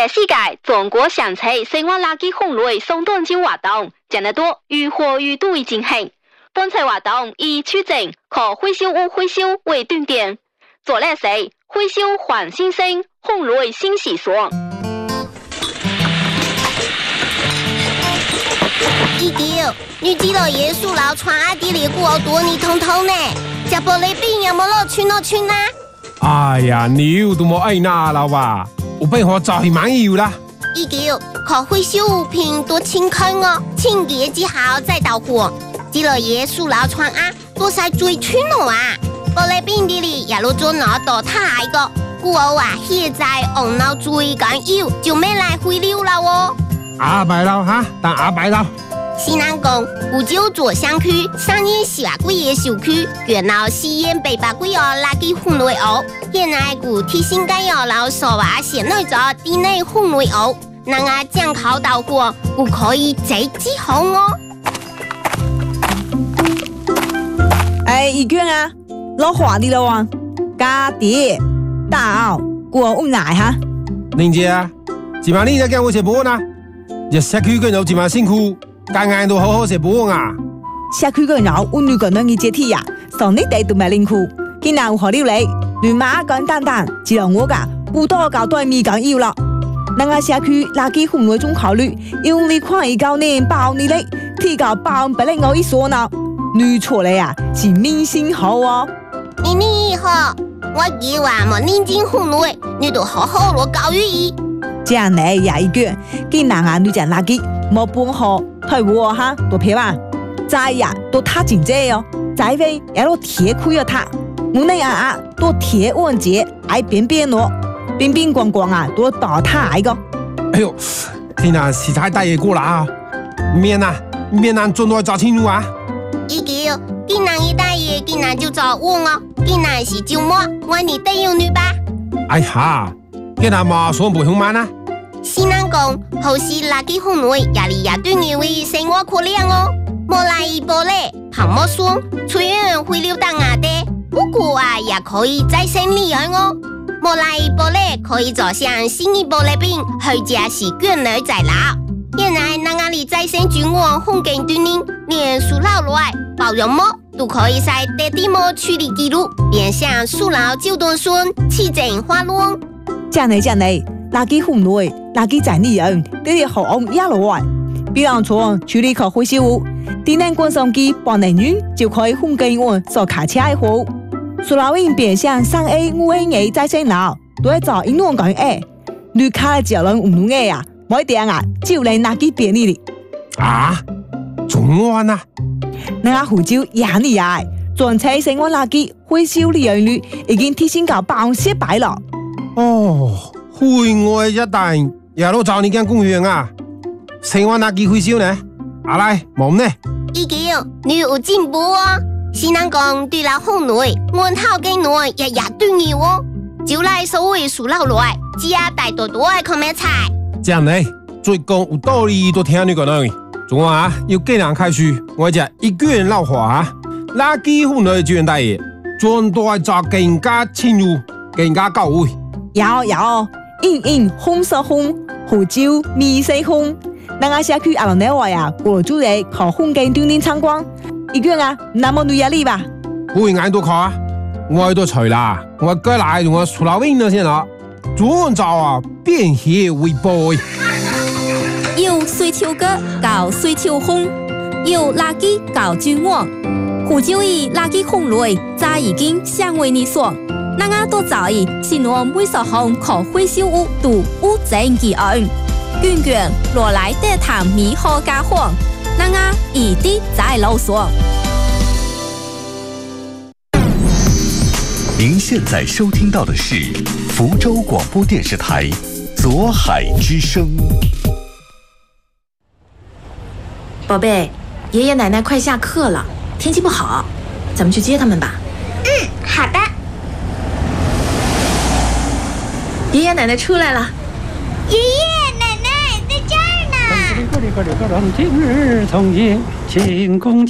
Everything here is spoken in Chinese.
全世界中国上车生活垃圾分类送短招活动，将得多如火如荼的进行。本次活动以取证可回收物回收为重点，做的是回收换新生，分类新习俗。 19，你知道耶稣老传阿弟里古多你通通呢？食玻璃饼有冇落去攞穿啦？ 哎呀，你都冇爱拿啦吧？我俾我早去買油啦。 19，可回收物品多清空哦，清潔之後再到貨。知道耶穌老傳啊，多晒最穿咯啊！玻璃餅啲里也攞咗攞到太個，古偶啊現在紅腦最緊要就咩來回流啦喎。 阿伯佬哈，但阿伯佬。 西南港古州左鄉區3年下貴嘅小區，原來西煙北八貴哦垃圾分類哦，現在古提醒緊哦老所話現內咗地內分類哦，能啊將口到貨，古可以直接好哦。 哎，一卷啊，老華啲咯喎，家爹大澳過屋奶哈。 玲姐啊，今晚你在跟我食飯啊？日社區嘅有今晚辛苦。間間都好好食飯啊！ 社區個人我女個人嘅接體呀，上你哋都唔辛苦，今日有何料理？亂馬簡單單，只有我噶不多搞對面講要啦。那個社區垃圾分類中考慮，用你看一高年包你嘞，提高包不能我一說呢，女錯嘞呀，是明星好哦。 你好，我叫話冇認真分類，你都好好攞教育意。 這樣呢也一句，今日啊女講垃圾冇半號。退貨哈，多撇吧，再呀都他真正哦，再飛也都鐵虧了他，我那啊都鐵穩節，愛邊邊咯，邊邊光光啊都倒他來個。 哎呦，天啊，實在大嘢過啦啊！面盡來找清楚啊 ！19，今日一大爺，今日就找我哦，今日是周末，我你帶有女吧？ 哎呀，今日嘛算不凶慢啊！ 西南講好似垃圾分類也嚟也對你為生活可憐哦，冇來一玻璃泡沫酸，雖然會流到牙的，不過啊也可以再生利用哦。冇來一玻璃可以做像新一玻璃餅，去家是捲兒在撈。現在那個裡再生菌網風景對你，連塑料來包容膜都可以在地底膜處理記錄，變相塑料就斷酸，起整花亂。 這樣垃圾分類，垃圾整理人，呢啲好也落來。比方說處理可回收物，電能滾送機半年遠就可以分給我做卡車嘅貨。塑料瓶變相3A、5A 再生lab都係做應用講誒，你卡嘅腳人唔用嘅呀，冇點啊，就嚟垃圾變你哩。 啊，仲安啊？ 那個湖州也厲害，全車生活垃圾回收利用率已經提升到100%了。 哦。戶外一帶也都找你間公園啊，生活垃圾回收呢？阿來冇呢 ？19，你有進步哦。西南講對了分類，源頭嘅內也重要哦。就來所謂塑料來，只要帶多多嘅可咩菜。 這樣呢，最講有道理都聽你講啦。仲話要既然開始，我就一個人老話啊，垃圾分類專大爺，專都做更加清楚、更加到位。 有。影紅色紅，湖州米色紅，那個社區阿龍呢話呀，過主嚟靠風景鍛鍊參觀，一個啊，那麼女壓力吧？ 會眼都靠啊，我都除啦，我過來我塑料瓶了先啦，專找啊變黑為薄。 有水球哥搞水球紅，有垃圾搞菌網，湖州以垃圾分類，早已經相為你說。那個都早已新我每所項可回收物都無證記案，卷卷落來得談米好家伙，那個一定在囉嗦。 您現在收聽到的是福州廣播電視台左海之聲。 寶貝，爺爺奶奶快下課了，天氣不好，咱們去接他們吧。 好的。 爺爺奶奶出來了， 爺爺奶奶在這兒呢。 今日從前，前公